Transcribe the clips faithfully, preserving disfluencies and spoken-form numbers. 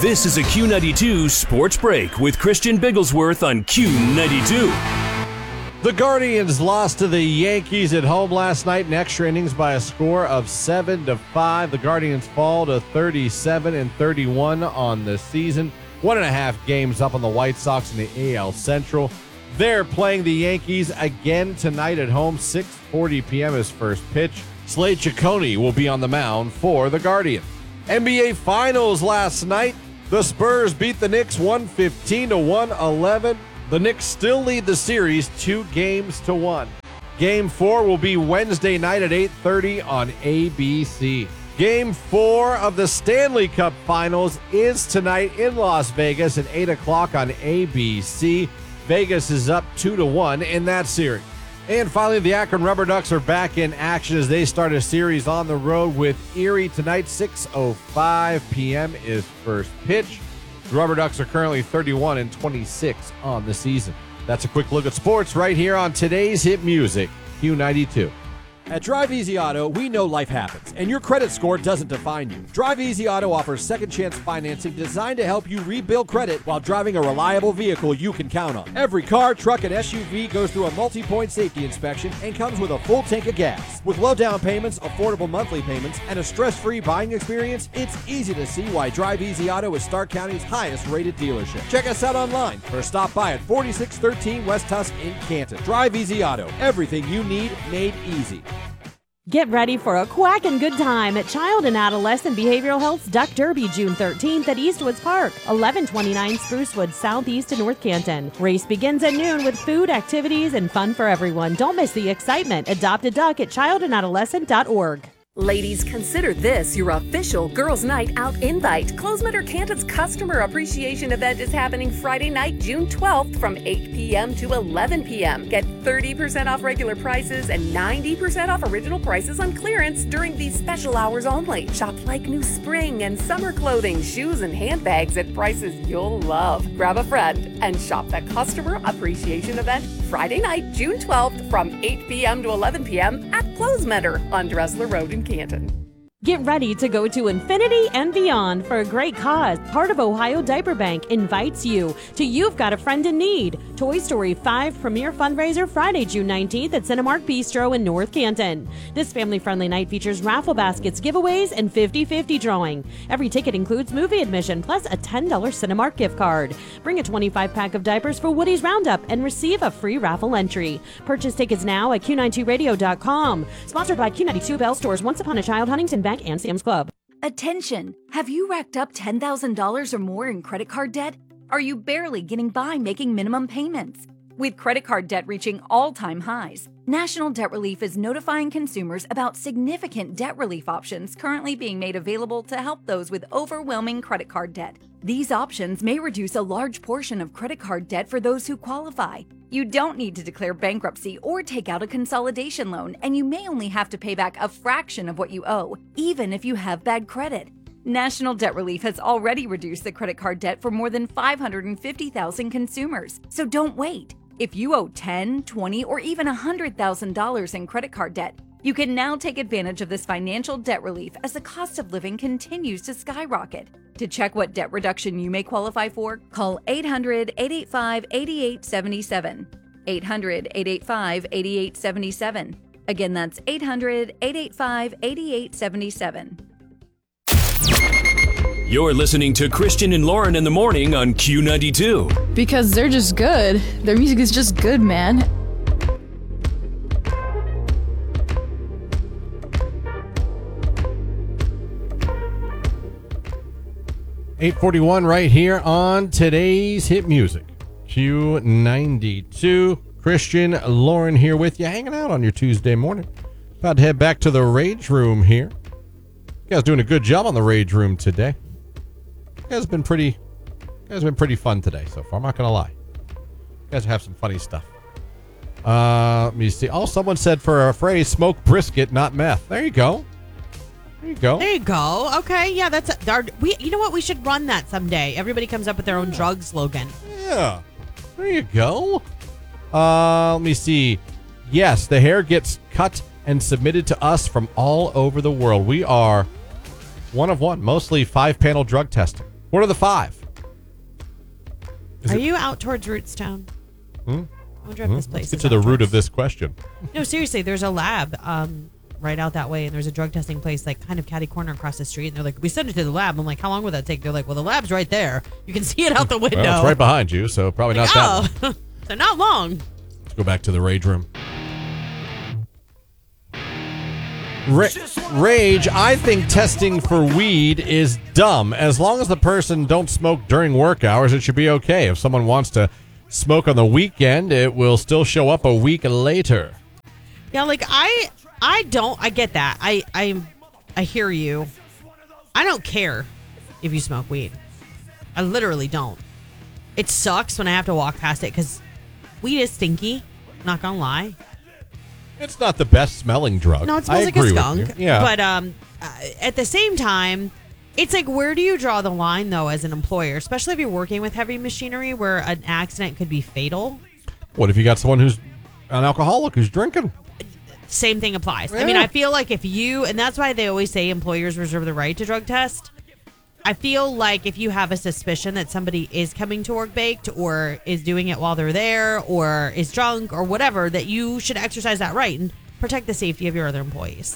This is a Q ninety-two Sports Break with Christian Bigglesworth on Q ninety-two. The Guardians lost to the Yankees at home last night in extra innings by a score of seven to five. The Guardians fall to thirty-seven and thirty-one on the season. One and a half games up on the White Sox in the A L Central. They're playing the Yankees again tonight at home. six forty p.m. is first pitch. Slade Ciccone will be on the mound for the Guardians. N B A Finals last night. The Spurs beat the Knicks one fifteen to one eleven. The Knicks still lead the series two games to one. Game four will be Wednesday night at eight thirty on A B C. Game four of the Stanley Cup Finals is tonight in Las Vegas at eight o'clock on A B C. Vegas is up two to one in that series. And finally, the Akron Rubber Ducks are back in action as they start a series on the road with Erie tonight. six oh five p.m. is first pitch. The Rubber Ducks are currently thirty-one and twenty-six on the season. That's a quick look at sports right here on today's Hit Music, Q ninety-two. At Drive Easy Auto, we know life happens, and your credit score doesn't define you. Drive Easy Auto offers second chance financing designed to help you rebuild credit while driving a reliable vehicle you can count on. Every car, truck, and S U V goes through a multi-point safety inspection and comes with a full tank of gas. With low down payments, affordable monthly payments, and a stress-free buying experience, it's easy to see why Drive Easy Auto is Stark County's highest-rated dealership. Check us out online or stop by at forty-six thirteen West Tusk in Canton. Drive Easy Auto, everything you need made easy. Get ready for a quacking good time at Child and Adolescent Behavioral Health's Duck Derby June thirteenth at Eastwoods Park, eleven twenty-nine Sprucewood, southeast of North Canton. Race begins at noon with food, activities, and fun for everyone. Don't miss the excitement. Adopt a duck at child and adolescent dot org. Ladies, consider this your official Girls' Night Out invite. Closemeter Canton's Customer Appreciation Event is happening Friday night, June twelfth from eight p.m. to eleven p.m. Get thirty percent off regular prices and ninety percent off original prices on clearance during these special hours only. Shop like new spring and summer clothing, shoes, and handbags at prices you'll love. Grab a friend and shop the Customer Appreciation Event Friday night, June twelfth from eight p.m. to eleven p.m. at Closemeter on Dressler Road in Canton. Get ready to go to infinity and beyond for a great cause. Part of Ohio Diaper Bank invites you to You've Got a Friend in Need. Toy Story five premiere fundraiser Friday, June nineteenth at Cinemark Bistro in North Canton. This family-friendly night features raffle baskets, giveaways, and fifty-fifty drawing. Every ticket includes movie admission plus a ten dollars Cinemark gift card. Bring a twenty-five pack of diapers for Woody's Roundup and receive a free raffle entry. Purchase tickets now at Q ninety-two radio dot com. Sponsored by Q ninety-two Bell Stores, Once Upon a Child, Huntington Bank, and Sam's Club. Attention! Have you racked up ten thousand dollars or more in credit card debt? Are you barely getting by making minimum payments? With credit card debt reaching all-time highs, National Debt Relief is notifying consumers about significant debt relief options currently being made available to help those with overwhelming credit card debt. These options may reduce a large portion of credit card debt for those who qualify. You don't need to declare bankruptcy or take out a consolidation loan, and you may only have to pay back a fraction of what you owe, even if you have bad credit. National Debt Relief has already reduced the credit card debt for more than five hundred fifty thousand consumers, so don't wait. If you owe ten thousand dollars, twenty thousand dollars, or even one hundred thousand dollars in credit card debt, you can now take advantage of this financial debt relief as the cost of living continues to skyrocket. To check what debt reduction you may qualify for, call eight hundred, eight eight five, eight eight seven seven. eight hundred, eight eight five, eight eight seven seven. Again, that's eight hundred, eight eight five, eight eight seven seven. You're listening to Christian and Lauren in the morning on Q ninety-two. Because they're just good. Their music is just good, man. eight forty-one right here on today's Hit Music, Q ninety-two. Christian, Lauren here with you, hanging out on your Tuesday morning. About to head back to the Rage Room here. You guys doing a good job on the Rage Room today. You guys been pretty, you guys been pretty fun today so far. I'm not gonna lie. You guys have some funny stuff. Uh, let me see. Oh, someone said for a phrase, smoke brisket, not meth. There you go. There you go. There you go. Okay, yeah, that's a, our, we. You know what? We should run that someday. Everybody comes up with their own drug slogan. Yeah. There you go. Uh, let me see. Yes, the hair gets cut and submitted to us from all over the world. We are one of one, mostly five-panel drug testing. What are the five? Is Are it- you out towards Rootstown? Hmm? I wonder if Hmm? this place Let's get is to the out root towards- of this question. No, seriously, there's a lab um, right out that way, and there's a drug testing place like kind of catty corner across the street. And they're like, we sent it to the lab. I'm like, how long would that take? They're like, well, the lab's right there. You can see it out the window. Well, it's right behind you, so probably not that oh, long. so not long. Let's go back to the rage room. Ra- rage, I think testing for weed is dumb. As long as the person don't smoke during work hours, it should be okay. If someone wants to smoke on the weekend, it will still show up a week later. Yeah, like I, I don't. I get that. I, I, I hear you. I don't care if you smoke weed. I literally don't. It sucks when I have to walk past it because weed is stinky. Not gonna lie. It's not the best smelling drug. No, it smells I like a agree with skunk. you. Yeah. But um, uh, at the same time, it's like, where do you draw the line, though, as an employer, especially if you're working with heavy machinery where an accident could be fatal? What if you got someone who's an alcoholic who's drinking? Same thing applies. Yeah. I mean, I feel like if you, and that's why they always say employers reserve the right to drug test. I feel like if you have a suspicion that somebody is coming to work baked or is doing it while they're there or is drunk or whatever, that you should exercise that right and protect the safety of your other employees.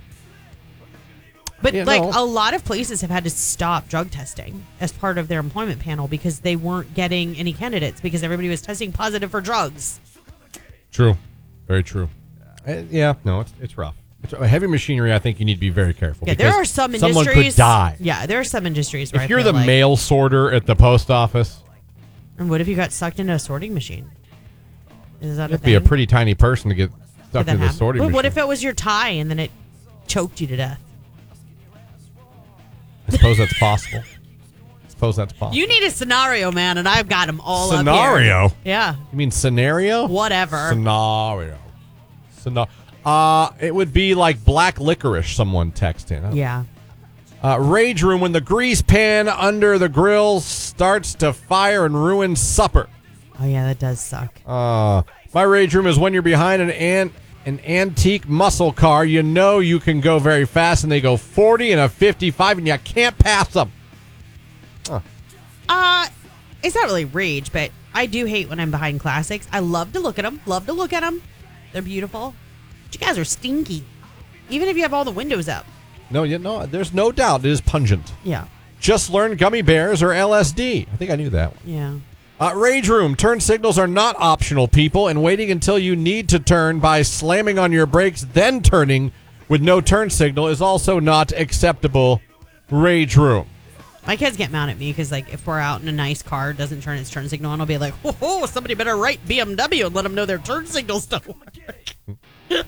But Yeah, like no. a lot of places have had to stop drug testing as part of their employment panel because they weren't getting any candidates because everybody was testing positive for drugs. True. Very true. Uh, yeah, no, it's it's rough. It's, uh, heavy machinery, I think you need to be very careful. Yeah, there because are some someone industries. could die. Yeah, there are some industries where If I you're feel the like, mail sorter at the post office, and what if you got sucked into a sorting machine? Is that you'd a be a thing? pretty tiny person to get Could stuck that into the happen? sorting But machine. what if it was your tie and then it choked you to death? I suppose that's possible. I suppose that's possible. You need a scenario, man, and I've got them all up Scenario? here. Yeah. You mean scenario? Whatever. Scenario. Scenario. Uh, it would be like black licorice, someone texted. Yeah. Uh, rage room when the grease pan under the grill starts to fire and ruin supper. Oh, yeah, that does suck. Uh, my rage room is when you're behind an an, an antique muscle car. You know you can go very fast, and they go forty and a fifty-five, and you can't pass them. Uh, it's not really rage, but I do hate when I'm behind classics. I love to look at them. Love to look at them. They're beautiful. But you guys are stinky. Even if you have all the windows up. No, you know, there's no doubt it is pungent. Yeah. Just learn gummy bears or L S D. I think I knew that one. Yeah. Uh, rage room. Turn signals are not optional, people, and waiting until you need to turn by slamming on your brakes, then turning with no turn signal is also not acceptable. Rage room. My kids get mad at me because, like, if we're out in a nice car, it doesn't turn its turn signal on, I'll be like, oh, oh somebody better write B M W and let them know their turn signals don't work.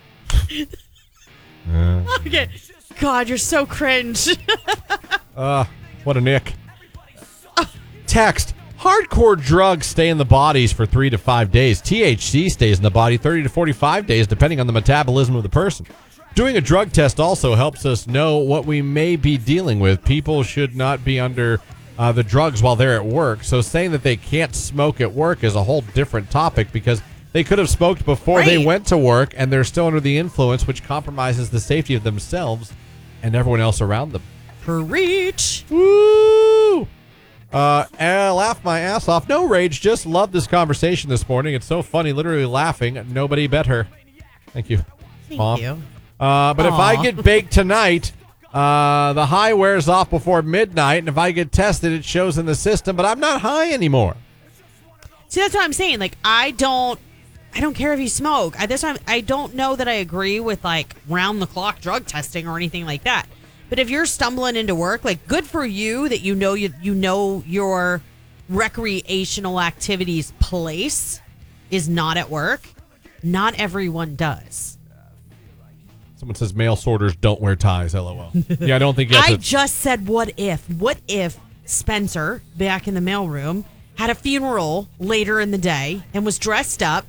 Uh, Okay. God, you're so cringe. uh, what a nick. Text. Hardcore drugs stay in the bodies for three to five days. T H C stays in the body thirty to forty-five days, depending on the metabolism of the person. Doing a drug test also helps us know what we may be dealing with. People should not be under uh, the drugs while they're at work. So saying that they can't smoke at work is a whole different topic because they could have smoked before they Right. went to work and they're still under the influence, which compromises the safety of themselves and everyone else around them. Preach. Woo! Uh, I laughed my ass off. No rage, just love this conversation this morning. It's so funny, literally laughing. Nobody bet her. Thank you, Thank Mom. you. Uh, but if I Aw. get baked tonight, uh, the high wears off before midnight, and if I get tested, it shows in the system, but I'm not high anymore. See, that's what I'm saying. Like, I don't, I don't care if you smoke. I, that's why I'm, I don't know that I agree with like round the clock drug testing or anything like that. But if you're stumbling into work, like, good for you that you know you you know your recreational activities place is not at work. Not everyone does. Someone says male sorters don't wear ties, LOL. Yeah, I don't think you have I to. just said, what if? What if Spencer, back in the mailroom, had a funeral later in the day and was dressed up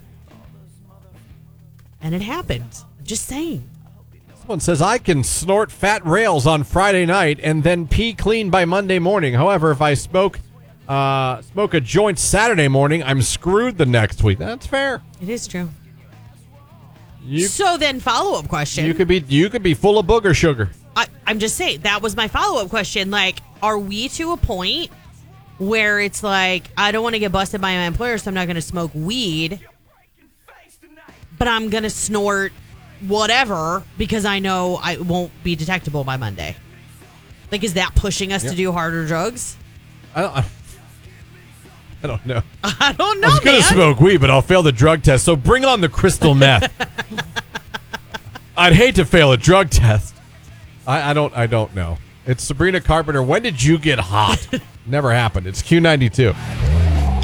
and it happened? Just saying. Someone says, I can snort fat rails on Friday night and then pee clean by Monday morning. However, if I smoke uh, smoke a joint Saturday morning, I'm screwed the next week. That's fair. It is true. You, So then, follow-up question. you could be you could be full of booger sugar. I, I'm just saying, that was my follow-up question. Like, are we to a point where it's like, I don't want to get busted by my employer, so I'm not going to smoke weed, but I'm going to snort whatever because I know I won't be detectable by Monday? Like, is that pushing us Yep. to do harder drugs? I don't, I don't know. I don't know, I was going man. to smoke weed, but I'll fail the drug test. So bring on the crystal meth. I'd hate to fail a drug test. I, I don't. I don't know. It's Sabrina Carpenter. When did you get hot? Never happened. It's Q ninety-two.